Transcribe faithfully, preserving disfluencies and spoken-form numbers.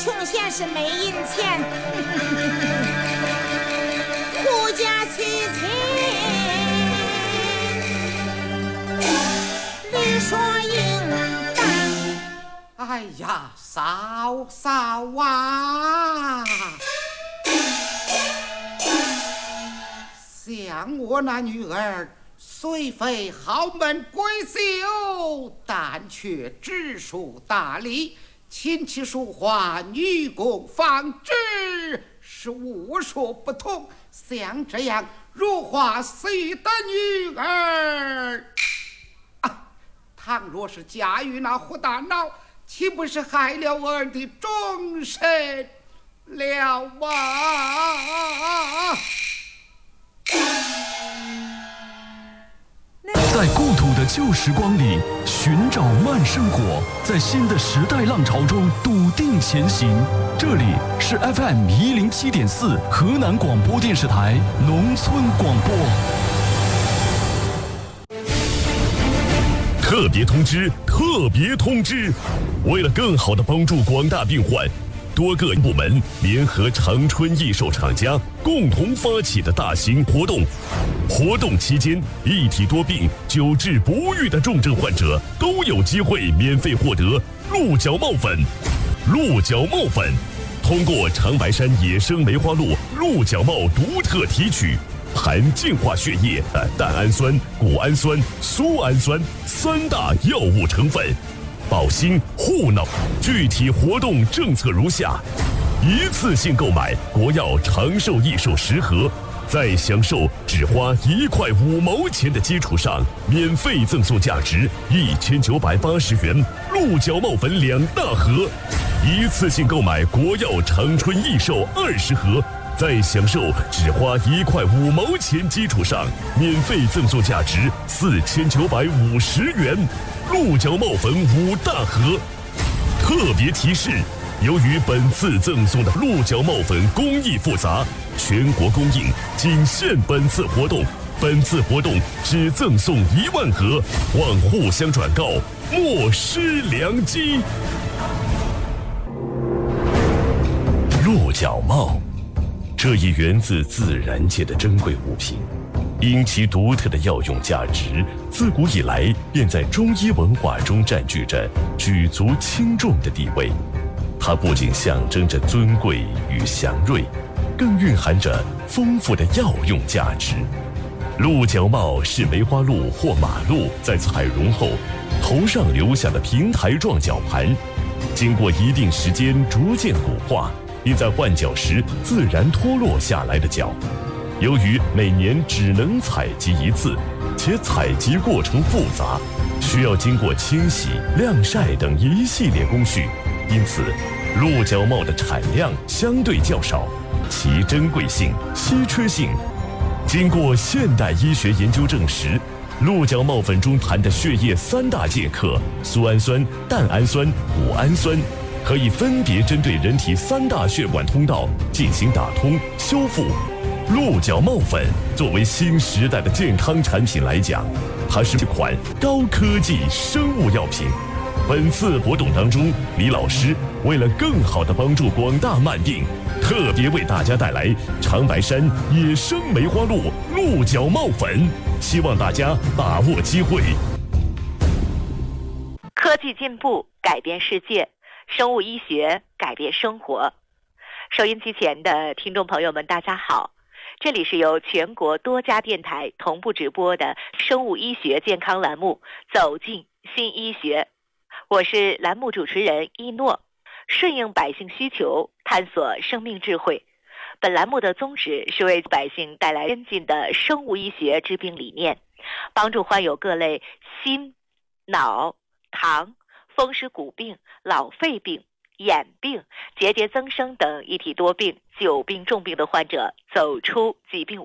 穷闲是没银钱，护家妻亲理所应当。 哎呀，嫂嫂啊，像我那女儿虽非豪门贵秀，但却知书达理，琴棋书画女工纺织是无所不通。像这样如花似玉的女儿啊，倘若是嫁与那胡大脑，岂不是害了儿的终身了啊？ 在故土的旧时光里寻找慢生活，在新的时代浪潮中笃定前行。这里是 F M 一零七点四河南广播电视台农村广播。 特别通知！特别通知！为了更好地帮助广大病患，多个部门联合长春益寿厂家共同发起的大型活动。活动期间，一体多病、久治不愈的重症患者都有机会免费获得鹿角帽粉。鹿角帽粉通过长白山野生梅花鹿鹿角帽独特提取，含净化血液的蛋氨酸、谷氨酸、苏氨酸三大药物成分，保心护脑。具体活动政策如下：一次性购买国药长寿益寿十盒，在享受只花一块五毛钱的基础上，免费赠送价值一千九百八十元鹿角帽粉两大盒；一次性购买国药长春益寿二十盒，在享受只花一块五毛钱基础上，免费赠送价值四千九百五十元鹿角帽粉五大盒。特别提示：由于本次赠送的鹿角帽粉工艺复杂，全国供应，仅限本次活动。本次活动只赠送一万盒，望互相转告，莫失良机。鹿角帽，这一源自自然界的珍贵物品，因其独特的药用价值，自古以来便在中医文化中占据着举足轻重的地位。它不仅象征着尊贵与祥瑞，更蕴含着丰富的药用价值。鹿角帽是梅花鹿或马鹿在彩绒后头上留下的平台状角盘，经过一定时间逐渐骨化，并在换角时自然脱落下来的角。由于每年只能采集一次，且采集过程复杂，需要经过清洗、晾晒等一系列工序，因此鹿角帽的产量相对较少，其珍贵性、稀缺性经过现代医学研究证实，鹿角帽粉中含的血液三大介壳苏氨酸、蛋氨酸、谷氨酸，可以分别针对人体三大血管通道进行打通修复。鹿角帽粉作为新时代的健康产品来讲，它是一款高科技生物药品。本次活动当中，李老师为了更好地帮助广大慢病，特别为大家带来长白山野生梅花鹿鹿角帽粉，希望大家把握机会。 科技进步改变世界，生物医学改变生活。收音机前的听众朋友们，大家好，这里是由全国多家电台同步直播的生物医学健康栏目《走进新医学》，我是栏目主持人一诺。顺应百姓需求，探索生命智慧。本栏目的宗旨是为百姓带来先进的生物医学治病理念，帮助患有各类心、脑、糖、风湿骨病、老肺病、眼病、结节增生等一体多病、久病重病的患者走出疾病